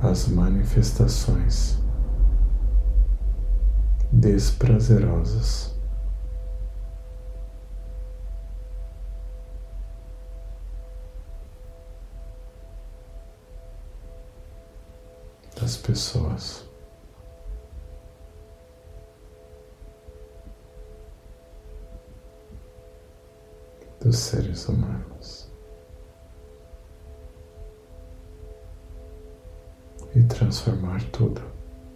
as manifestações desprazerosas das pessoas, dos seres humanos, e transformar tudo